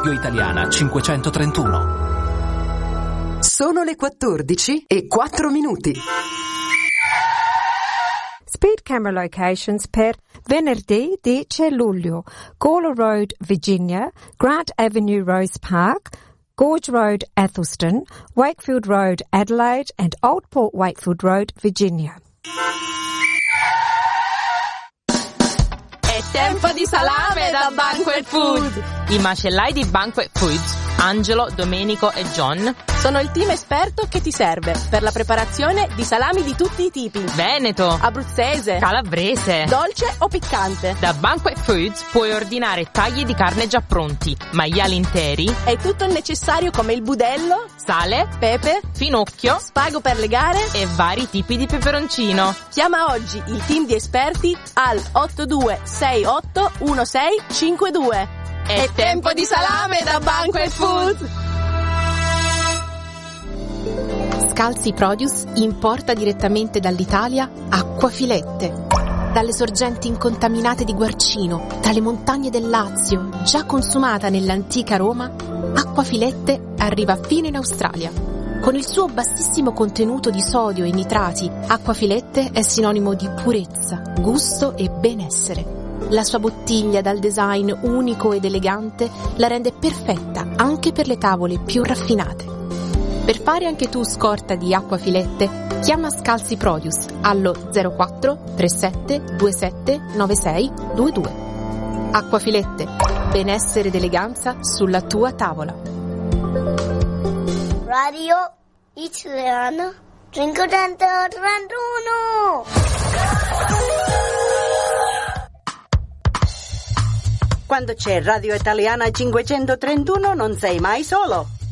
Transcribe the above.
Radio Italiana 531. Sono le 14:04. Speed camera locations per venerdì 10 luglio. Gawler Road, Virginia, Grant Avenue, Rose Park, Gorge Road, Athelston, Wakefield Road, Adelaide, and Old Port Wakefield Road, Virginia. È tempo di salame da Banquet Food! I macellai di Banquet Foods, Angelo, Domenico e John, sono il team esperto che ti serve per la preparazione di salami di tutti i tipi. Veneto, abruzzese, calabrese, dolce o piccante. Da Banquet Foods puoi ordinare tagli di carne già pronti, maiali interi e tutto il necessario come il budello, sale, pepe, finocchio, spago per le gare e vari tipi di peperoncino. Chiama oggi il team di esperti al 82681652. È tempo di salame da Banquet Food! Scalzi Produce importa direttamente dall'Italia acquafilette. Dalle sorgenti incontaminate di Guarcino, dalle montagne del Lazio, già consumata nell'antica Roma, acquafilette arriva fino in Australia. Con il suo bassissimo contenuto di sodio e nitrati, acquafilette è sinonimo di purezza, gusto e benessere. La sua bottiglia dal design unico ed elegante la rende perfetta anche per le tavole più raffinate. Per fare anche tu scorta di acquafilette, chiama Scalzi Produce allo 04 37 27 96 22. Acquafilette, benessere ed eleganza sulla tua tavola. Radio Italiana 531. Quando c'è Radio Italiana 531 non sei mai solo.